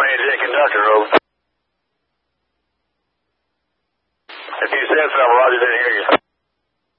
transient conductor, over. If you said something, Roger, didn't hear you.